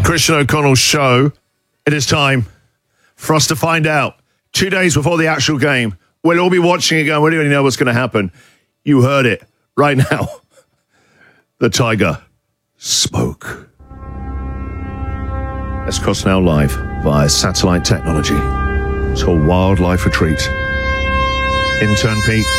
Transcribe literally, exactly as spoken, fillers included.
Christian O'Connell's show. It is time for us to find out. Two days before the actual game, we'll all be watching it going, we don't even know what's going to happen. You heard it right now. The Tiger spoke. Let's cross now live via satellite technology to a wildlife retreat. Intern Pete.